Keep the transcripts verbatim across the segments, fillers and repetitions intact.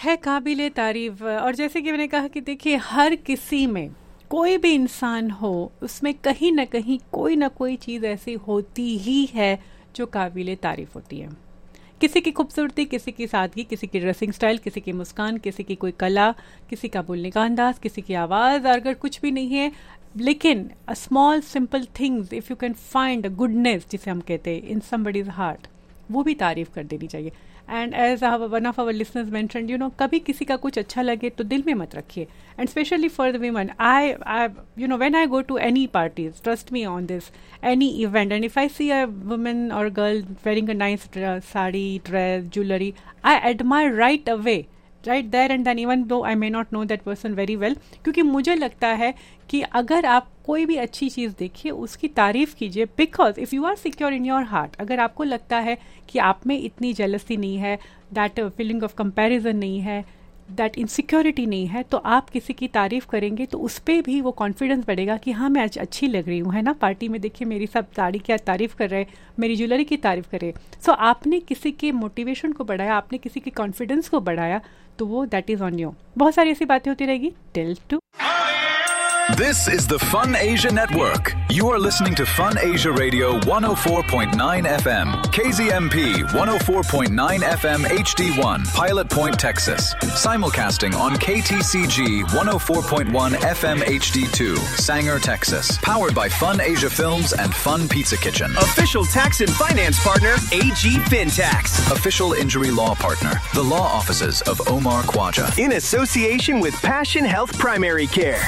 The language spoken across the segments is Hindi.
है काबिले तारीफ। और जैसे कि मैंने कहा कि देखिए हर किसी में, कोई भी इंसान हो, उसमें कहीं ना कहीं कोई ना कोई चीज़ ऐसी होती ही है जो काबिले तारीफ होती है। किसी की खूबसूरती, किसी की सादगी, किसी की ड्रेसिंग स्टाइल, किसी की मुस्कान, किसी की कोई कला, किसी का बोलने का अंदाज, किसी की आवाज़। अगर कुछ भी नहीं है लेकिन a small simple things if you can find a goodness, जिसे हम कहते हैं, इन समबडीज हार्ट, वो भी तारीफ कर देनी चाहिए। And as one of our listeners mentioned, you know, कभी किसी का कुछ अच्छा लगे तो दिल में मत रखिए। And specially for the women, I I you know when I go to any parties, trust me on this, any event, and if I C a woman और girl wearing a nice sari, dress, jewellery, I admire right away, right there and then, even though I may not know that person very well. क्योंकि मुझे लगता है कि अगर आप कोई भी अच्छी चीज़ देखिए, उसकी तारीफ कीजिए, because if you are secure in your heart, अगर आपको लगता है कि आप में इतनी जेलसी नहीं है, दैट फीलिंग ऑफ कंपैरिजन नहीं है, दैट इनसिक्योरिटी नहीं है, तो आप किसी की तारीफ करेंगे तो उस पर भी वो कॉन्फिडेंस बढ़ेगा कि हाँ मैं आज अच्छी लग रही हूँ, है ना। पार्टी में देखिए मेरी सब साड़ी क्या तारीफ कर रहे, मेरी ज्वेलरी की तारीफ कर रहे। सो so, आपने किसी के मोटिवेशन को बढ़ाया, आपने किसी के कॉन्फिडेंस को बढ़ाया, तो वो दैट इज ऑन यू। बहुत सारी ऐसी बातें होती रहेगी। Till two This is the Fun Asia Network. You are listening to Fun Asia Radio one oh four point nine F M, K Z M P one oh four point nine F M H D one, Pilot Point, Texas. Simulcasting on K T C G one oh four point one F M H D two, Sanger, Texas. Powered by Fun Asia Films and Fun Pizza Kitchen. Official tax and finance partner, A G FinTax. Official injury law partner, the law offices of Omar Khwaja. In association with Passion Health Primary Care.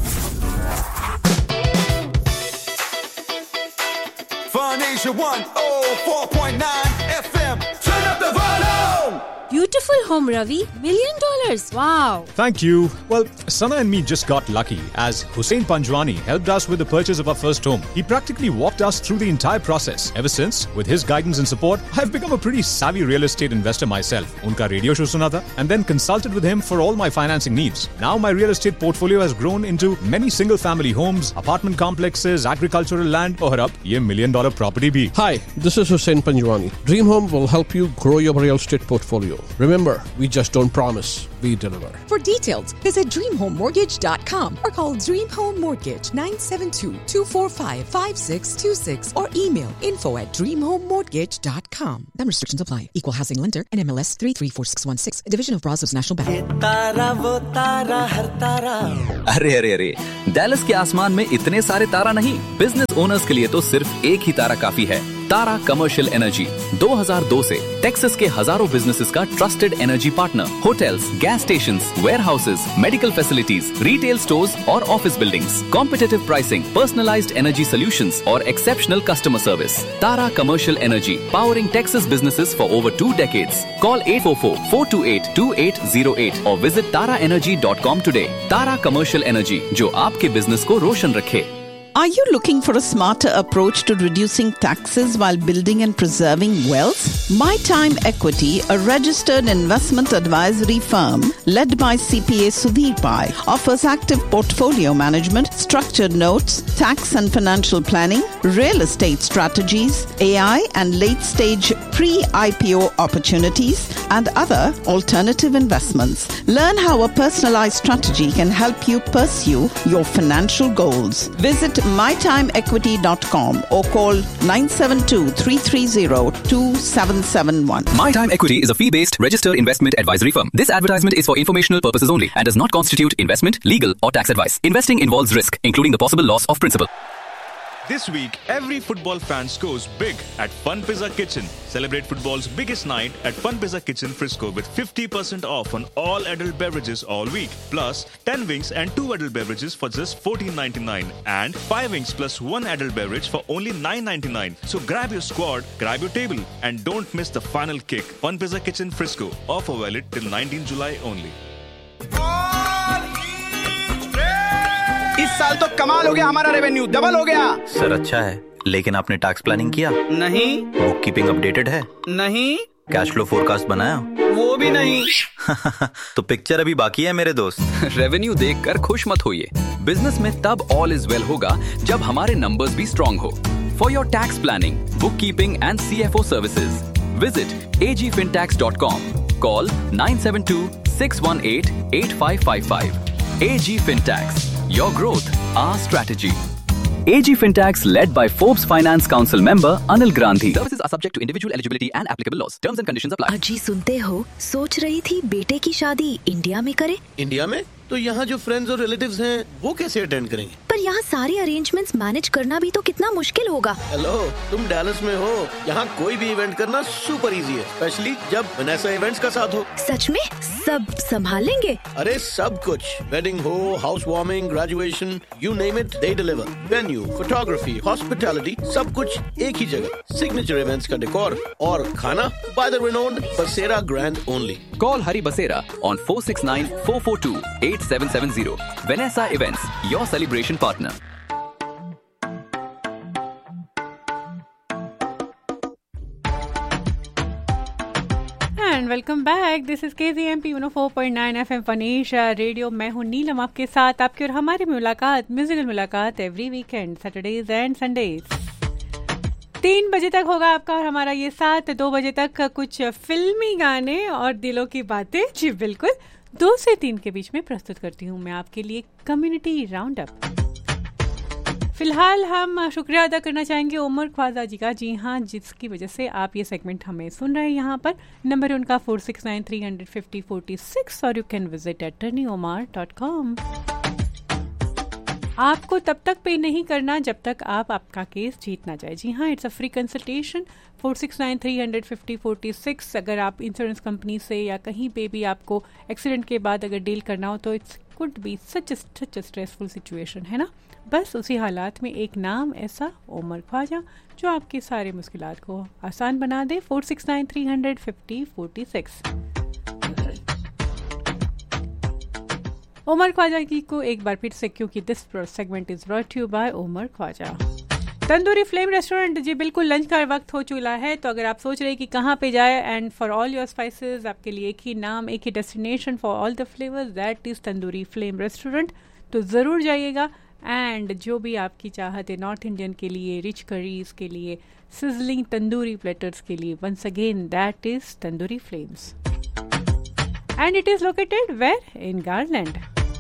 Fun Asia one oh four point nine F M. Turn up the volume. Beautiful home, Ravi. Million dollars. Wow. Thank you. Well, Sana and me just got lucky as Hussein Panjwani helped us with the purchase of our first home. He practically walked us through the entire process. Ever since, with his guidance and support, I've become a pretty savvy real estate investor myself. Unka radio show suna tha and then consulted with him for all my financing needs. Now my real estate portfolio has grown into many single family homes, apartment complexes, agricultural land, और अब ये million dollar property bhi. Hi, this is Hussein Panjwani. Dream Home will help you grow your real estate portfolio. Remember, we just don't promise, we deliver. For details, visit dream home mortgage dot com or call Dream Home Mortgage nine seven two, two four five, five six two six or email info at dream home mortgage dot com. Some restrictions apply. Equal housing lender and M L S three three four six one six, a division of Brazos National Bank. तारा वो तारा हर तारा। अरे अरे अरे, डैलस के आसमान में इतने सारे तारा नहीं, बिजनेस ओनर्स के लिए तो सिर्फ एक ही तारा काफी है। तारा कमर्शियल एनर्जी दो हज़ार दो से टेक्सास के हजारों बिजनेसेस का trusted energy partner. Hotels, gas stations, warehouses, medical facilities, retail stores और office buildings, competitive pricing, personalised energy solutions और exceptional customer service. Tara commercial energy, powering Texas businesses for over two decades. Call at four four, four to eight, to eight zero eight और विजिट तारा एनर्जी डॉट कॉम टुडे। तारा कमर्शियल एनर्जी, जो आपके बिजनेस को रोशन रखे। Are you looking for a smarter approach to reducing taxes while building and preserving wealth? My Time Equity, a registered investment advisory firm led by C P A Sudhir Pai, offers active portfolio management, structured notes, tax and financial planning, real estate strategies, A I and late-stage pre-I P O opportunities, and other alternative investments. Learn how a personalized strategy can help you pursue your financial goals. Visit my time equity dot com or call nine seven two, three three zero, two seven seven one. My Time Equity is a fee-based registered investment advisory firm. This advertisement is for informational purposes only and does not constitute investment, legal or tax advice. Investing involves risk, including the possible loss of principal. This week, every football fan scores big at Fun Pizza Kitchen. Celebrate football's biggest night at Fun Pizza Kitchen Frisco with fifty percent off on all adult beverages all week. Plus, ten wings and two adult beverages for just fourteen ninety-nine. And five wings plus one adult beverage for only nine ninety-nine. So grab your squad, grab your table, and don't miss the final kick. Fun Pizza Kitchen Frisco. Offer valid till nineteenth July only. इस साल तो कमाल हो गया, हमारा रेवेन्यू डबल हो गया। सर अच्छा है, लेकिन आपने टैक्स प्लानिंग किया? नहीं। बुक कीपिंग अपडेटेड है? नहीं। कैश फ्लो फोरकास्ट बनाया? वो भी नहीं। तो पिक्चर अभी बाकी है मेरे दोस्त। रेवेन्यू देखकर खुश मत होइए। बिजनेस में तब ऑल इज वेल होगा जब हमारे नंबर्स भी स्ट्रॉन्ग हो। For your tax planning, book keeping and C F O services, visit A G fintax dot com. Call nine seven two, six one eight eight five five five. A G Fintax. Your growth, our strategy. A G Fintax, led by Forbes Finance Council member Anil Grandhi. Services are subject to individual eligibility and applicable laws. Terms and conditions apply. अजी सुनते हो, सोच रही थी बेटे की शादी इंडिया में करे. इंडिया में? तो यहाँ जो फ्रेंड्स और रिलेटिव्स हैं, वो कैसे अटेंड करेंगे? पर यहाँ सारे अरेंजमेंट्स मैनेज करना भी तो कितना मुश्किल होगा. हेलो, तुम डैलस में हो. यहाँ कोई भी इवेंट करना सुपर इजी है, स्पेशली जब वनेसा इवेंट्स का साथ हो. सच में? सब संभाल लेंगे? अरे सब कुछ. वेडिंग हो, house warming, graduation, you name it, they deliver. Venue, photography, hospitality, सब कुछ एक ही जगह. सिग्नेचर इवेंट्स का डेकोर और खाना बाय द रिनोन्ड बसेरा grand only. Call Hari Basera on four six nine four four two eight seven seven zero. Vanessa Events, your celebration partner. And welcome back. This is K Z M P one oh four point nine F M Fun Asia Radio. मैं हूँ नीलम आपके साथ. आपकी और हमारी मुलाकात, म्यूजिकल मुलाकात every weekend, Saturdays and Sundays. तीन बजे तक होगा आपका और हमारा ये साथ. दो बजे तक कुछ फिल्मी गाने और दिलों की बातें. जी बिल्कुल, दो से तीन के बीच में प्रस्तुत करती हूँ मैं आपके लिए कम्युनिटी राउंड अप. फिलहाल हम शुक्रिया अदा करना चाहेंगे उमर ख्वाजा जी का. जी हाँ, जिसकी वजह से आप ये सेगमेंट हमें सुन रहे हैं यहाँ पर. नंबर है उनका four six nine three hundred fifty forty six और you can visit attorney OMR dot com. आपको तब तक पे नहीं करना जब तक आप आपका केस जीत ना जाए. जी हाँ, it's a free consultation. Four six nine three hundred fifty forty six. अगर आप इंश्योरेंस कंपनी से या कहीं पे भी आपको एक्सीडेंट के बाद अगर डील करना हो तो it's could be such such stressful situation, है ना. बस उसी हालात में एक नाम ऐसा, उमर ख्वाजा, जो आपकी सारे मुश्किलात को आसान बना दे. Four six nine three hundred fifty forty six. Umar Khwaja की को एक बार फिर से, क्योंकि this segment is brought you bye Umar Khwaja. Tandoori flame restaurant. जी बिल्कुल, लंच का वक्त हो चुका है, तो अगर आप सोच रहे हैं कि कहाँ पे जाए, and for all your spices, आपके लिए एक ही नाम, एक ही destination for all the flavours, that is tandoori flame restaurant. तो ज़रूर जाइएगा. एंड जो भी आपकी चाहत है नॉर्थ इंडियन के लिए, रिच करीज के लिए, सिजलिंग तंदूरी प्लेटर्स के लिए, once again that is tandoori flames. And it is located where? In garland.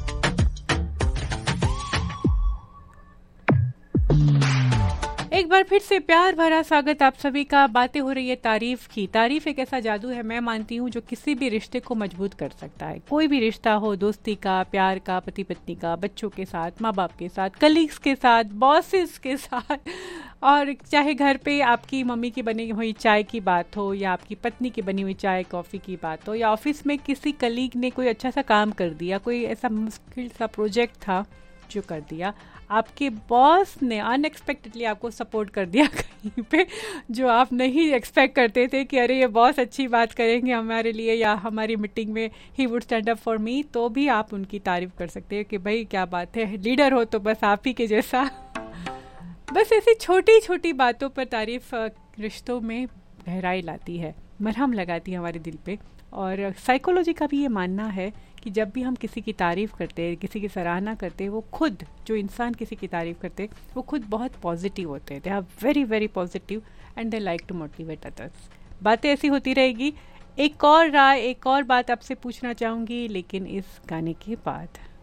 एक बार फिर से प्यार भरा स्वागत आप सभी का. बातें हो रही है तारीफ की. तारीफ एक ऐसा जादू है, मैं मानती हूँ, जो किसी भी रिश्ते को मजबूत कर सकता है. कोई भी रिश्ता हो, दोस्ती का, प्यार का, पति पत्नी का, बच्चों के साथ, माँ बाप के साथ, कलीग्स के साथ, बॉसेस के साथ, और चाहे घर पे आपकी मम्मी की बनी हुई चाय की बात हो, या आपकी पत्नी की बनी हुई चाय कॉफ़ी की बात हो, या ऑफिस में किसी कलीग ने कोई अच्छा सा काम कर दिया, कोई ऐसा मुश्किल सा प्रोजेक्ट था जो कर दिया, आपके बॉस ने अनएक्सपेक्टेडली आपको सपोर्ट कर दिया कहीं पे, जो आप नहीं एक्सपेक्ट करते थे कि अरे ये बॉस अच्छी बात करेंगे हमारे लिए, या हमारी मीटिंग में he would stand up for me, तो भी आप उनकी तारीफ कर सकते हैं कि भाई क्या बात है, लीडर हो तो बस आप ही के जैसा. बस ऐसी छोटी छोटी बातों पर तारीफ रिश्तों में गहराई लाती है, मरहम लगाती है हमारे दिल पे. और साइकोलॉजी का भी ये मानना है कि जब भी हम किसी की तारीफ़ करते हैं, किसी की सराहना करते हैं, वो खुद, जो इंसान किसी की तारीफ़ करते हैं, वो खुद बहुत पॉजिटिव होते हैं. They are very very positive and they like to motivate others. बातें ऐसी होती रहेगी. एक और राय, एक और बात आपसे पूछना चाहूँगी, लेकिन इस गाने के बाद.